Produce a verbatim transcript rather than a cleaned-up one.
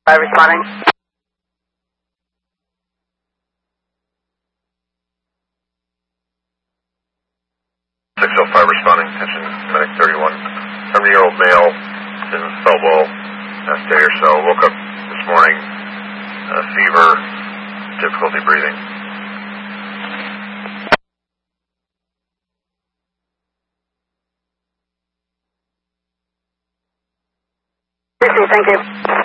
By responding. six oh five responding, attention, medic thirty-one, seventy-year-old male in Thobal, last day or so, woke up this morning, uh, fever, difficulty breathing. Thank you.